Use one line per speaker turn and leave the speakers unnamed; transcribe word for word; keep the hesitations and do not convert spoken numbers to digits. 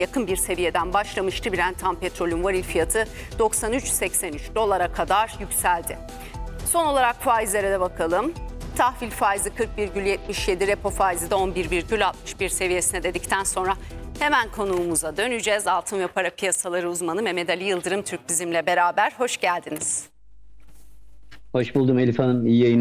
yakın bir seviyeden başlamıştı. Brent tam petrolün varil fiyatı doksan üç seksen üç dolara kadar yükseldi. Son olarak faizlere de bakalım. Tahvil faizi kırk virgül yetmiş yedi, repo faizi de on bir virgül altmış bir seviyesine dedikten sonra hemen konuğumuza döneceğiz. Altın ve para piyasaları uzmanı Mehmet Ali Yıldırım Türk bizimle beraber. Hoş geldiniz.
Hoş buldum Elif Hanım. İyi yayınlar.